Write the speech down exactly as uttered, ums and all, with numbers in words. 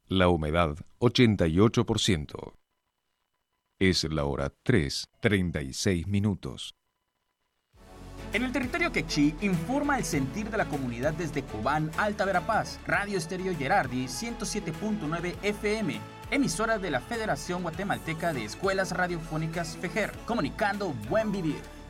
La humedad ochenta y ocho por ciento. Es la hora tres, treinta y seis minutos. En el territorio quechí informa el sentir de la comunidad desde Cobán, Alta Verapaz, Radio Estéreo Gerardi ciento siete punto nueve F M, emisora de la Federación Guatemalteca de Escuelas Radiofónicas FEGER, comunicando buen vivir.